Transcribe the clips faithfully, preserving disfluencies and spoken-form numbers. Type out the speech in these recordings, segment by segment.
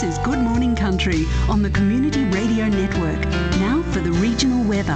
This is Good Morning Country on the Community Radio Network. Now for the regional weather.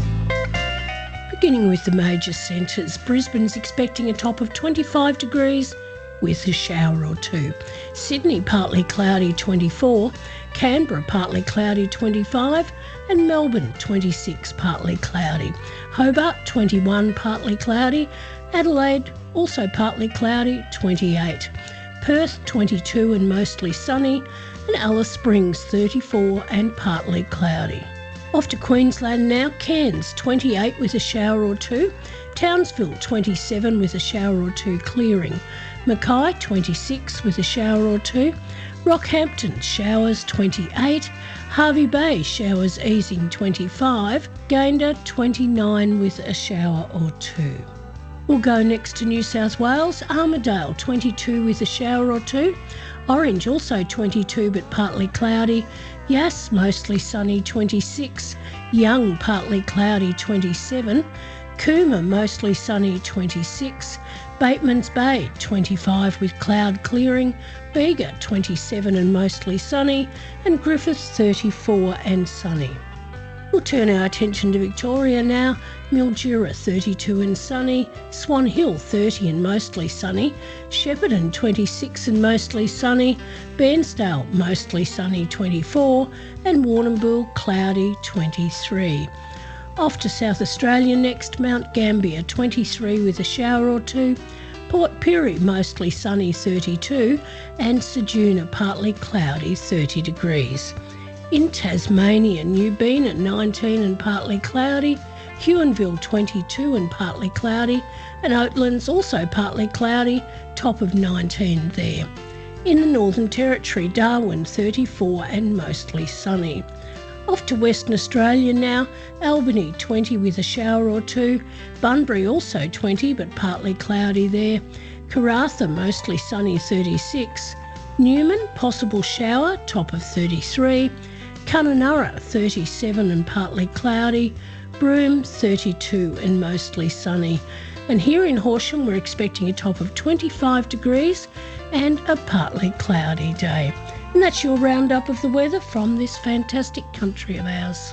Beginning with the major centres, Brisbane's expecting a top of twenty-five degrees with a shower or two. Sydney partly cloudy twenty-four, Canberra partly cloudy twenty-five, and Melbourne twenty-six partly cloudy. Hobart twenty-one partly cloudy, Adelaide also partly cloudy twenty-eight. Perth twenty-two and mostly sunny, and Alice Springs thirty-four and partly cloudy. Off to Queensland now, Cairns twenty-eight with a shower or two, Townsville twenty-seven with a shower or two clearing, Mackay twenty-six with a shower or two, Rockhampton showers twenty-eight, Hervey Bay showers easing twenty-five, Gayndah twenty-nine with a shower or two. We'll go next to New South Wales, Armidale twenty-two with a shower or two, Orange also twenty-two but partly cloudy, Yass mostly sunny twenty-six, Young partly cloudy twenty-seven, Cooma mostly sunny twenty-six, Batemans Bay twenty-five with cloud clearing, Bega twenty-seven and mostly sunny, and Griffith thirty-four and sunny. We'll turn our attention to Victoria now. Mildura thirty-two and sunny, Swan Hill thirty and mostly sunny, Shepparton twenty-six and mostly sunny, Bairnsdale mostly sunny twenty-four, and Warrnambool cloudy twenty-three. Off to South Australia next, Mount Gambier twenty-three with a shower or two, Port Pirie mostly sunny thirty-two, and Ceduna partly cloudy thirty degrees. In Tasmania, Newbeen nineteen and partly cloudy, Huonville twenty-two and partly cloudy, and Oatlands also partly cloudy, top of nineteen there. In the Northern Territory, Darwin thirty-four and mostly sunny. Off to Western Australia now, Albany twenty with a shower or two, Bunbury also twenty but partly cloudy there, Karratha mostly sunny thirty-six, Newman possible shower, top of thirty-three, Kununurra thirty-seven and partly cloudy, Broome thirty-two and mostly sunny. And here in Horsham we're expecting a top of twenty-five degrees and a partly cloudy day. And that's your roundup of the weather from this fantastic country of ours.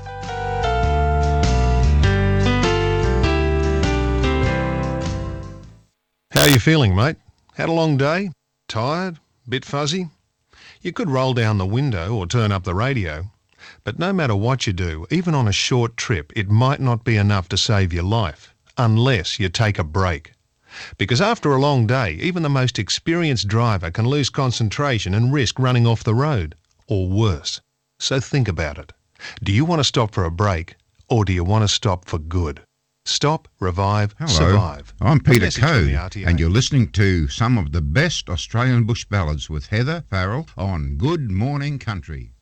How are you feeling, mate? Had a long day? Tired? Bit fuzzy? You could roll down the window or turn up the radio. But no matter what you do, even on a short trip, it might not be enough to save your life, unless you take a break. Because after a long day, even the most experienced driver can lose concentration and risk running off the road, or worse. So think about it. Do you want to stop for a break, or do you want to stop for good? Stop, revive, Hello, survive. I'm Peter Message from the Code, R T A. and you're listening to some of the best Australian bush ballads with Heather Farrell on Good Morning Country.